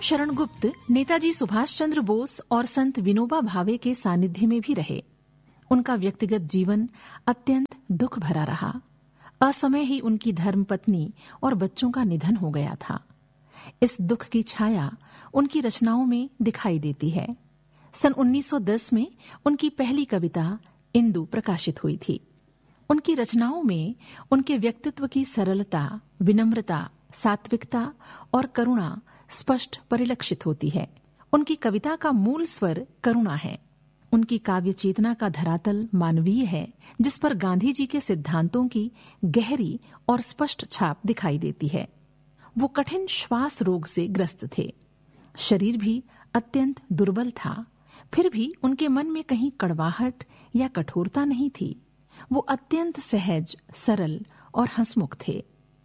शरण गुप्त नेताजी सुभाष चंद्र बोस और संत विनोबा भावे के सानिध्य में भी रहे। उनका व्यक्तिगत जीवन अत्यंत दुख भरा रहा। असमय ही उनकी धर्मपत्नी और बच्चों का निधन हो गया था। इस दुख की छाया उनकी रचनाओं में दिखाई देती है। सन 1910 में उनकी पहली कविता इंदु प्रकाशित हुई थी। उनकी रचनाओं में उनके व्यक्तित्व की सरलता, विनम्रता, सात्विकता और करुणा स्पष्ट परिलक्षित होती है। उनकी कविता का मूल स्वर करुणा है। उनकी काव्य चेतना का धरातल मानवीय है, जिस पर गांधी जी के सिद्धांतों की गहरी और स्पष्ट छाप दिखाई देती है। वो कठिन श्वास रोग से ग्रस्त थे। शरीर भी अत्यंत दुर्बल था, फिर भी उनके मन में कहीं कड़वाहट या कठोरता नहीं थी। वो अत्यंत सहज, सरल और हंसमुख थे।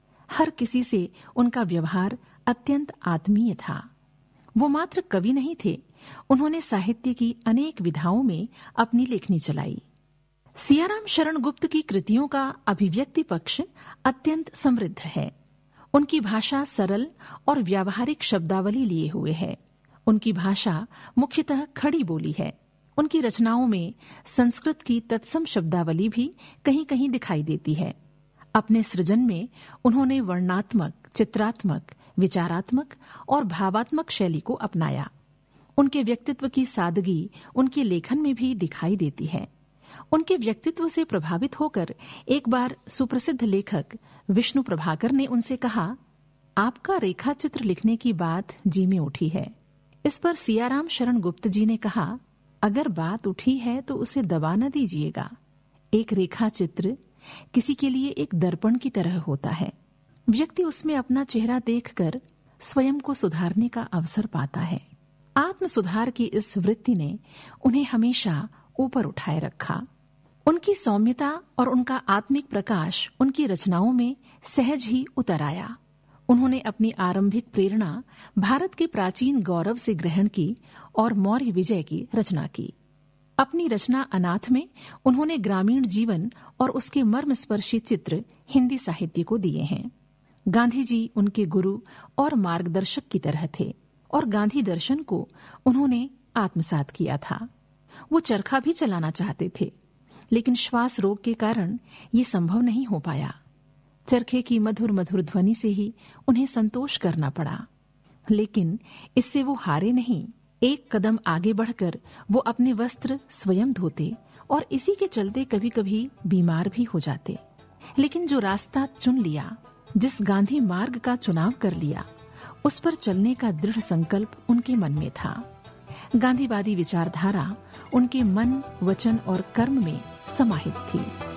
हर किसी से उनका व्यवहार अत्यंत आत्मीय था। वो मात्र कवि नहीं थे, उन्होंने साहित्य की अनेक विधाओं में अपनी लेखनी चलाई। सियाराम शरण गुप्त की कृतियों का अभिव्यक्ति पक्ष अत्यंत समृद्ध है। उनकी भाषा सरल और व्यावहारिक शब्दावली लिए हुए है। उनकी भाषा मुख्यतः खड़ी बोली है। उनकी रचनाओं में संस्कृत की तत्सम शब्दावली भी कहीं कहीं दिखाई देती है। अपने सृजन में उन्होंने वर्णात्मक, चित्रात्मक, विचारात्मक और भावात्मक शैली को अपनाया। उनके व्यक्तित्व की सादगी उनके लेखन में भी दिखाई देती है। उनके व्यक्तित्व से प्रभावित होकर एक बार सुप्रसिद्ध लेखक विष्णु प्रभाकर ने उनसे कहा, आपका रेखा चित्र लिखने की बात जी में उठी है। इस पर सियाराम शरण गुप्त जी ने कहा, अगर बात उठी है तो उसे दबा न दीजिएगा। एक रेखा चित्र किसी के लिए एक दर्पण की तरह होता है। व्यक्ति उसमें अपना चेहरा देखकर स्वयं को सुधारने का अवसर पाता है। आत्म सुधार की इस वृत्ति ने उन्हें हमेशा ऊपर उठाए रखा। उनकी सौम्यता और उनका आत्मिक प्रकाश उनकी रचनाओं में सहज ही उतर आया। उन्होंने अपनी आरंभिक प्रेरणा भारत के प्राचीन गौरव से ग्रहण की और मौर्य विजय की रचना की। अपनी रचना अनाथ में उन्होंने ग्रामीण जीवन और उसके मर्मस्पर्शी चित्र हिंदी साहित्य को दिए हैं। गांधी जी उनके गुरु और मार्गदर्शक की तरह थे और गांधी दर्शन को उन्होंने आत्मसात किया था। वो चरखा भी चलाना चाहते थे, लेकिन श्वास रोग के कारण ये संभव नहीं हो पाया। चरखे की मधुर मधुर ध्वनि से ही उन्हें संतोष करना पड़ा, लेकिन इससे वो हारे नहीं। एक कदम आगे बढ़कर वो अपने वस्त्र स्वयं धोते और इसी के चलते कभी कभी बीमार भी हो जाते। लेकिन जो रास्ता चुन लिया, जिस गांधी मार्ग का चुनाव कर लिया, उस पर चलने का दृढ़ संकल्प उनके मन में था। गांधीवादी विचारधारा उनके मन, वचन और कर्म में समाहित थी।